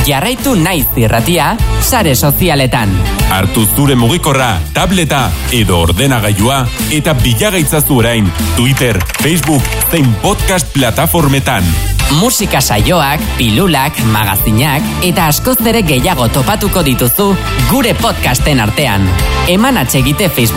Jarraitu Naiz Irratia sare sozialetan. Hartu zure mugikorra, tableta edo ordenagailua eta bilagaitzazu orain Twitter, Facebook zein podcast plataformetan. Musika saioak, pilulak, magazinak eta askoz ere gehiago topatuko dituzu gure podcasten artean. Eman atsegite Facebook